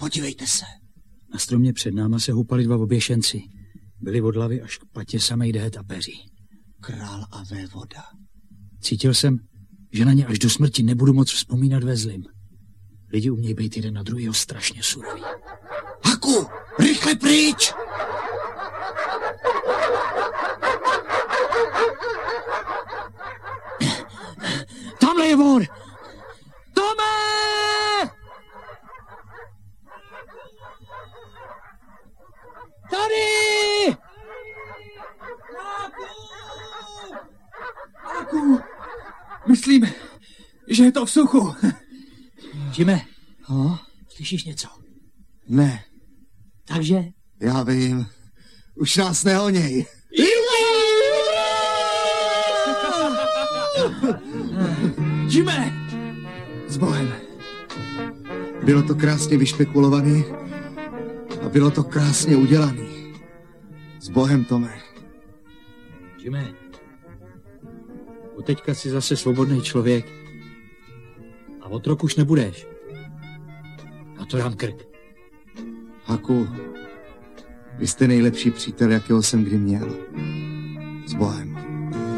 Podívejte se. Na stromě před náma se hupali dva oběšenci. Byli od hlavy až k patě samej déhet a peří. Král a vévoda. Cítil jsem, že na ně až do smrti nebudu moc vzpomínat ve zlým. Lidi umějí být jeden na druhýho strašně suroví. Haku, rychle pryč! Tamhle je vor! Tome! Tady! Haku! Myslím, že je to v suchu. Jime, No? slyšíš něco? Ne. Takže? Já vím. Už nás nehoněj. Jime! S Bohem. Bylo to krásně vyšpekulovaný a bylo to krásně udělaný. S Bohem, Tome. Jime, od teďka jsi zase svobodný člověk a otrok už nebudeš. A to dám krk. Haku, vy jste nejlepší přítel, jakého jsem kdy měl. S Bohem.